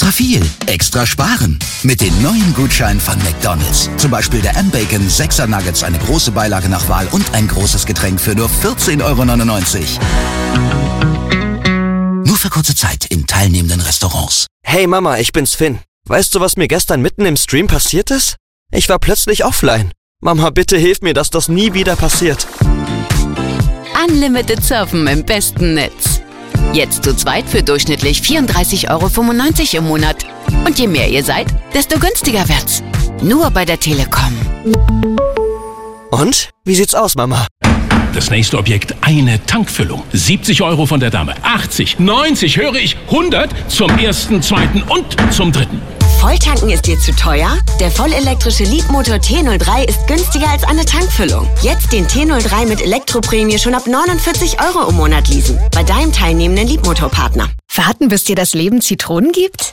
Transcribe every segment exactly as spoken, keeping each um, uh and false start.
Extra viel, extra sparen. Mit den neuen Gutscheinen von McDonald's. Zum Beispiel der M-Bacon sechser Nuggets, eine große Beilage nach Wahl und ein großes Getränk für nur vierzehn Euro neunundneunzig. Nur für kurze Zeit in teilnehmenden Restaurants. Hey Mama, ich bin's Finn. Weißt du, was mir gestern mitten im Stream passiert ist? Ich war plötzlich offline. Mama, bitte hilf mir, dass das nie wieder passiert. Unlimited Surfen im besten Netz. Jetzt zu zweit für durchschnittlich vierunddreißig Euro fünfundneunzig im Monat. Und je mehr ihr seid, desto günstiger wird's. Nur bei der Telekom. Und? Wie sieht's aus, Mama? Das nächste Objekt, eine Tankfüllung. siebzig Euro von der Dame. achtzig, neunzig, höre ich, hundert zum ersten, zweiten und zum dritten. Volltanken ist dir zu teuer? Der vollelektrische Leapmotor T null drei ist günstiger als eine Tankfüllung. Jetzt den T null drei mit Elektroprämie schon ab neunundvierzig Euro im Monat leasen. Bei deinem teilnehmenden Leapmotor-Partner. Warten, bis dir das Leben Zitronen gibt?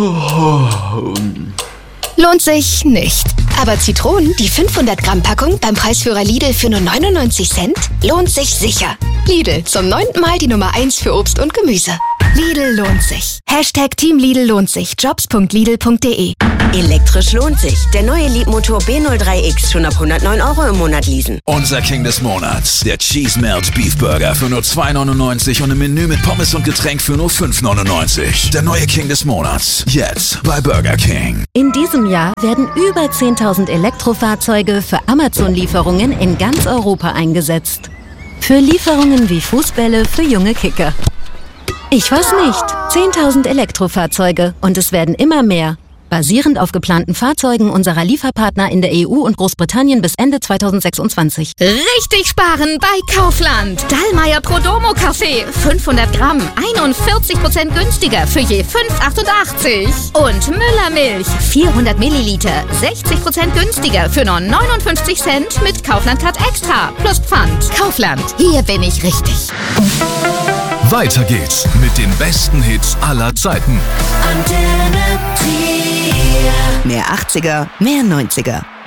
Lohnt sich nicht. Aber Zitronen, die fünfhundert Gramm Packung beim Preisführer Lidl für nur neunundneunzig Cent, lohnt sich sicher. Lidl, zum neunten Mal die Nummer eins für Obst und Gemüse. Lidl lohnt sich. Hashtag Team Lidl lohnt sich. Jobs punkt lidl punkt de. Elektrisch lohnt sich. Der neue Leapmotor B null drei X schon ab hundertneun Euro im Monat leasen. Unser King des Monats. Der Cheese Melt Beef Burger für nur zwei neunundneunzig und im Menü mit Pommes und Getränk für nur fünf neunundneunzig. Der neue King des Monats. Jetzt bei Burger King. In diesem Jahr werden über zehntausend Elektrofahrzeuge für Amazon-Lieferungen in ganz Europa eingesetzt. Für Lieferungen wie Fußbälle für junge Kicker. Ich weiß nicht. zehntausend Elektrofahrzeuge und es werden immer mehr. Basierend auf geplanten Fahrzeugen unserer Lieferpartner in der E U und Großbritannien bis Ende zweitausendsechsundzwanzig. Richtig sparen bei Kaufland. Dallmayr Prodomo Kaffee. fünfhundert Gramm. einundvierzig Prozent günstiger für je fünf achtundachtzig. Und Müller Milch. vierhundert Milliliter. sechzig Prozent günstiger für nur neunundfünfzig Cent mit Kaufland Card Extra. Plus Pfand. Kaufland. Hier bin ich richtig. Weiter geht's mit den besten Hits aller Zeiten. Mehr achtziger, mehr neunziger.